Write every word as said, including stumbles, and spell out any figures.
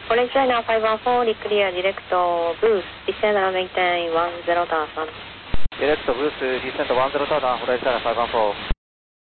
Orange China five one four, clear direct booth, descend and maintain one zero thousand. Direct booth, descend one zero thousand, Orange China five one four.